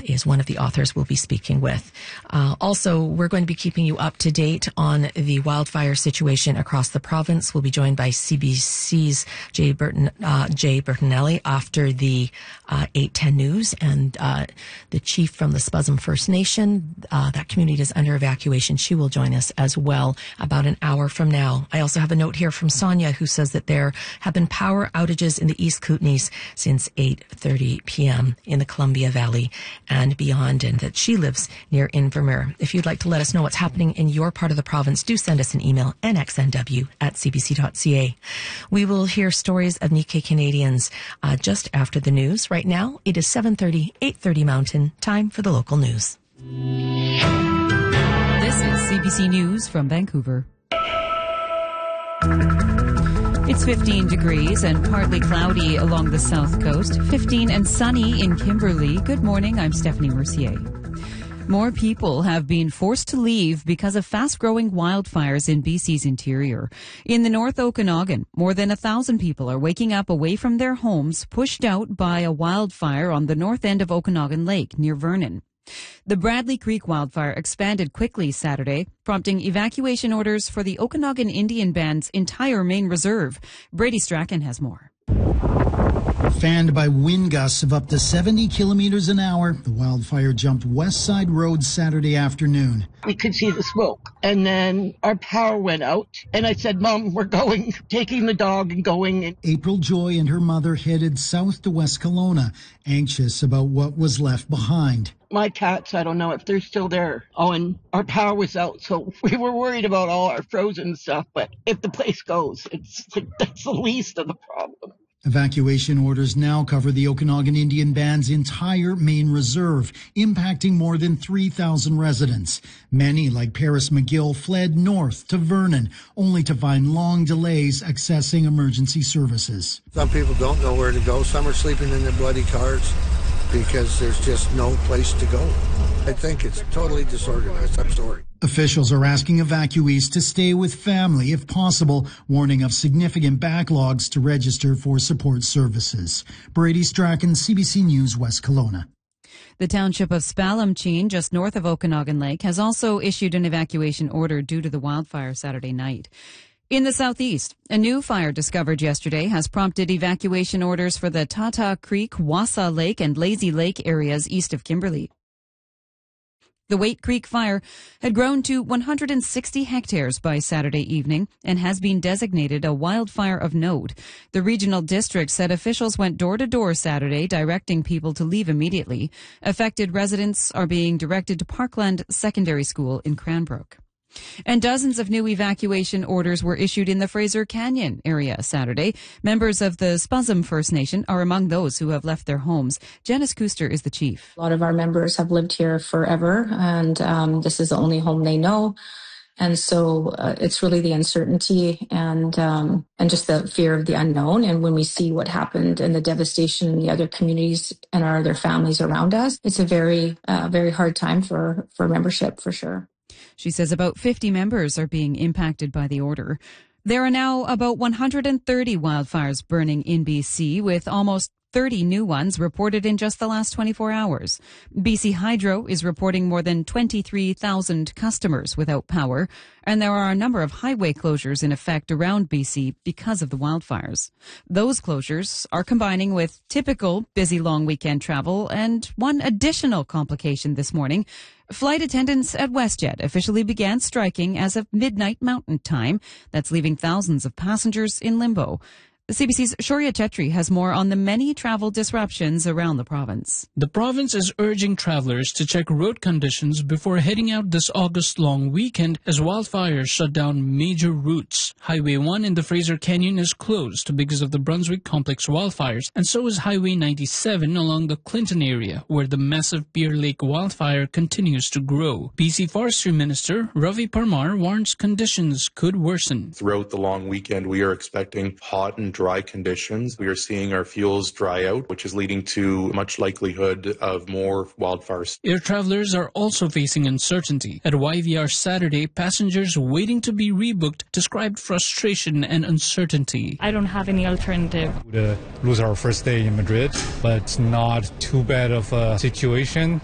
is one of the authors we'll be speaking with. Also, we're going to be keeping you up to date on the wildfire situation across the province. We'll be joined by CBC's Jay Bertinelli after the 8:10 news, and the chief from the Spuzum First Nation. That community is under evacuation. She will join us as well about an hour from now. I also have a note here from Sonia, who says that there have been power outages in the East Kootenays since 8:30 p.m. in the Columbia Valley and beyond, and that she lives near Invermere. If you'd like to let us know what's happening in your part of the province, do send us an email, nxnw@cbc.ca. We will hear stories of Nikkei Canadians just after the news. Right now, it is 7:30, 8:30 Mountain. Time for the local news. This is CBC News from Vancouver. It's 15 degrees and partly cloudy along the south coast, 15 and sunny in Kimberley. Good morning, I'm Stephanie Mercier. More people have been forced to leave because of fast-growing wildfires in BC's interior. In the North Okanagan, more than 1,000 people are waking up away from their homes, pushed out by a wildfire on the north end of Okanagan Lake near Vernon. The Bradley Creek wildfire expanded quickly Saturday, prompting evacuation orders for the Okanagan Indian Band's entire main reserve. Brady Strachan has more. Fanned by wind gusts of up to 70 kilometers an hour, the wildfire jumped West Side Road Saturday afternoon. We could see the smoke, and then our power went out, and I said, Mom, we're going, taking the dog and going. April Joy and her mother headed south to West Kelowna, anxious about what was left behind. My cats, I don't know if they're still there. Oh, and our power was out, so we were worried about all our frozen stuff, but if the place goes, that's the least of the problem. Evacuation orders now cover the Okanagan Indian Band's entire main reserve, impacting more than 3,000 residents. Many, like Paris McGill, fled north to Vernon, only to find long delays accessing emergency services. Some people don't know where to go. Some are sleeping in their bloody cars because there's just no place to go. I think it's totally disorganized. I'm sorry. Officials are asking evacuees to stay with family if possible, warning of significant backlogs to register for support services. Brady Strachan, CBC News, West Kelowna. The township of Spalumcheen, just north of Okanagan Lake, has also issued an evacuation order due to the wildfire Saturday night. In the southeast, a new fire discovered yesterday has prompted evacuation orders for the Tata Creek, Wassa Lake, and Lazy Lake areas east of Kimberley. The Waite Creek fire had grown to 160 hectares by Saturday evening and has been designated a wildfire of note. The regional district said officials went door to door Saturday, directing people to leave immediately. Affected residents are being directed to Parkland Secondary School in Cranbrook. And dozens of new evacuation orders were issued in the Fraser Canyon area Saturday. Members of the Spuzum First Nation are among those who have left their homes. Janice Kuster is the chief. A lot of our members have lived here forever, and this is the only home they know. And so it's really the uncertainty and just the fear of the unknown. And when we see what happened and the devastation in the other communities and our other families around us, it's a very hard time for membership for sure. She says about 50 members are being impacted by the order. There are now about 130 wildfires burning in BC, with almost 30 new ones reported in just the last 24 hours. BC Hydro is reporting more than 23,000 customers without power, and there are a number of highway closures in effect around BC because of the wildfires. Those closures are combining with typical busy long weekend travel and one additional complication this morning. Flight attendants at WestJet officially began striking as of midnight Mountain Time. That's leaving thousands of passengers in limbo. CBC's Shaurya Chetri has more on the many travel disruptions around the province. The province is urging travelers to check road conditions before heading out this August long weekend as wildfires shut down major routes. Highway 1 in the Fraser Canyon is closed because of the Brunswick Complex wildfires, and so is Highway 97 along the Clinton area, where the massive Bear Lake wildfire continues to grow. BC Forestry Minister Ravi Parmar warns conditions could worsen. Throughout the long weekend, we are expecting hot and dry conditions. We are seeing our fuels dry out, which is leading to much likelihood of more wildfires. Air travelers are also facing uncertainty. At YVR Saturday, passengers waiting to be rebooked described frustration and uncertainty. I don't have any alternative. We lose our first day in Madrid, but it's not too bad of a situation.